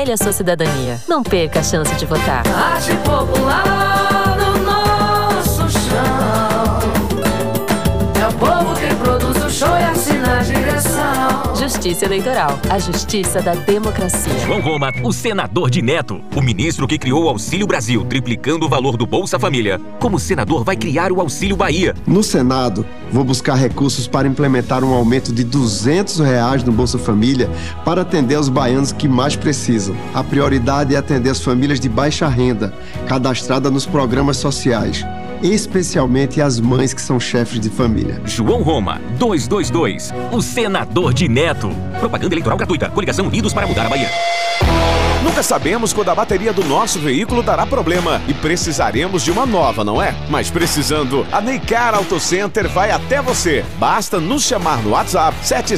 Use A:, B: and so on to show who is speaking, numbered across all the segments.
A: Ele é a sua cidadania. Não perca a chance de votar.
B: Arte popular no nosso chão. É o povo quem produz o show e assina a direção.
A: Justiça Eleitoral. A justiça da democracia.
C: João Roma, o senador de Neto. O ministro que criou o Auxílio Brasil, triplicando o valor do Bolsa Família. Como senador, vai criar o Auxílio Bahia.
D: No Senado, vou buscar recursos para implementar um aumento de R$200 no Bolsa Família para atender os baianos que mais precisam. A prioridade é atender as famílias de baixa renda, cadastradas nos programas sociais, especialmente as mães que são chefes de família.
C: João Roma, 222, o senador de Neto. Propaganda eleitoral gratuita. Coligação Unidos para mudar a Bahia.
E: Nunca sabemos quando a bateria do nosso veículo dará problema e precisaremos de uma nova, não é? Mas precisando, a Neycar Auto Center vai até você. Basta nos chamar no WhatsApp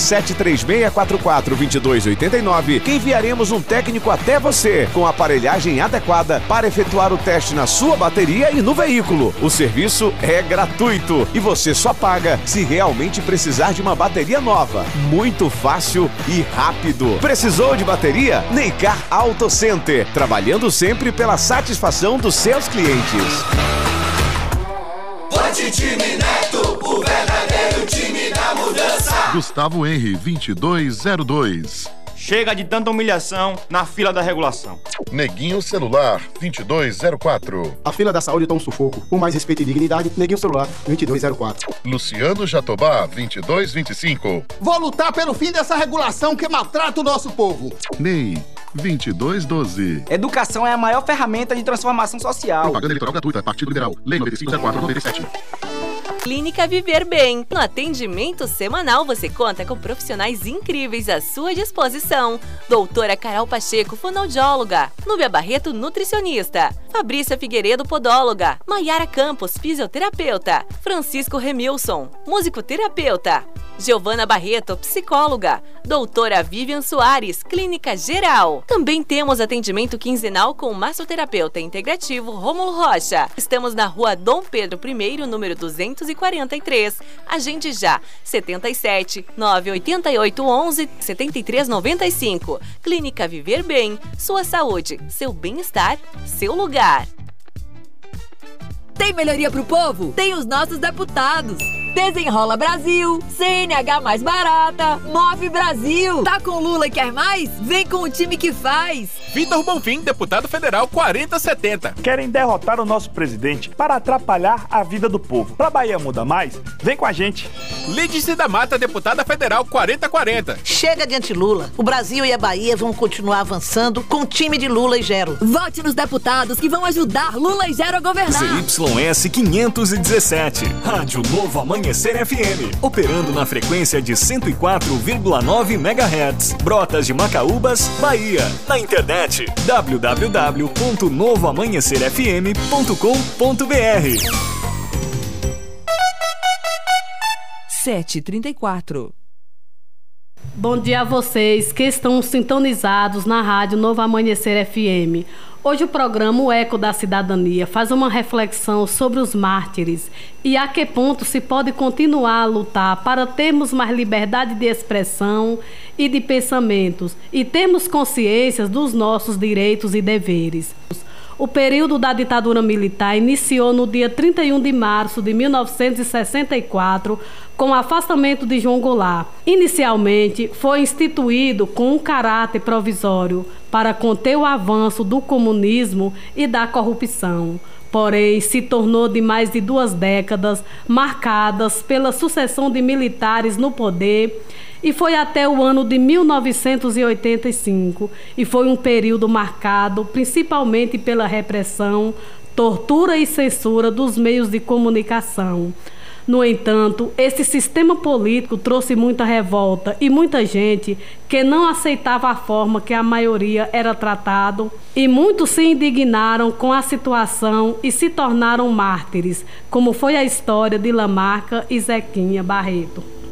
E: 7736442289 que enviaremos um técnico até você com a aparelhagem adequada para efetuar o teste na sua bateria e no veículo. O serviço é gratuito e você só paga se realmente precisar de uma bateria nova. Muito fácil e rápido. Precisou de bateria? Neycar Auto Center, trabalhando sempre pela satisfação dos seus clientes.
F: Vote time Neto, o verdadeiro time da mudança.
G: Gustavo Henry, 2202.
H: Chega de tanta humilhação na fila da regulação.
G: Neguinho Celular, 2204.
I: A fila da saúde está um sufoco. Com mais respeito e dignidade, Neguinho Celular, 2204.
G: Luciano Jatobá, 2225.
J: Vou lutar pelo fim dessa regulação que maltrata o nosso povo.
G: Ney, 2212.
K: Educação é a maior ferramenta de transformação social.
G: Propaganda eleitoral gratuita, Partido Liberal, Lei 9504/97.
L: Clínica Viver Bem. No atendimento semanal, você conta com profissionais incríveis à sua disposição. Doutora Carol Pacheco, fonoaudióloga. Núbia Barreto, nutricionista. Fabrícia Figueiredo, podóloga. Maiara Campos, fisioterapeuta. Francisco Remilson, musicoterapeuta. Giovana Barreto, psicóloga. Doutora Vivian Soares, clínica geral. Também temos atendimento quinzenal com o massoterapeuta integrativo Rômulo Rocha. Estamos na rua Dom Pedro I, número 243. Agende já, 77 988 11 73 95. Clínica Viver Bem, sua saúde, seu bem-estar, seu lugar.
M: Tem melhoria pro povo? Tem os nossos deputados. Desenrola Brasil, CNH mais barata, Move Brasil. Tá com Lula e quer mais? Vem com o time que faz.
N: Vitor Bonfim, deputado federal 4070.
H: Querem derrotar o nosso presidente para atrapalhar a vida do povo. Pra Bahia Muda Mais, vem com a gente.
N: Lídice da Mata, deputada federal 4040.
O: Chega de anti-Lula. O Brasil e a Bahia vão continuar avançando com o time de Lula e Gero.
M: Vote nos deputados que vão ajudar Lula e Gero a governar.
P: ZYS 517. Rádio Novo Amanhecer FM. Operando na frequência de 104,9 MHz. Brotas de Macaúbas, Bahia. Na internet www.novoamanhecerfm.com.br.
Q: 7h34.
R: Bom dia a vocês que estão sintonizados na rádio Novo Amanhecer FM. Hoje o programa O Eco da Cidadania faz uma reflexão sobre os mártires e a que ponto se pode continuar a lutar para termos mais liberdade de expressão e de pensamentos e termos consciência dos nossos direitos e deveres. O período da ditadura militar iniciou no dia 31 de março de 1964 com o afastamento de João Goulart. Inicialmente, foi instituído com um caráter provisório para conter o avanço do comunismo e da corrupção. Porém, se tornou de mais de 2 décadas, marcadas pela sucessão de militares no poder, e foi até o ano de 1985, e foi um período marcado principalmente pela repressão, tortura e censura dos meios de comunicação. No entanto, esse sistema político trouxe muita revolta e muita gente que não aceitava a forma que a maioria era tratado, e muitos se indignaram com a situação e se tornaram mártires, como foi a história de Lamarca e Zequinha Barreto.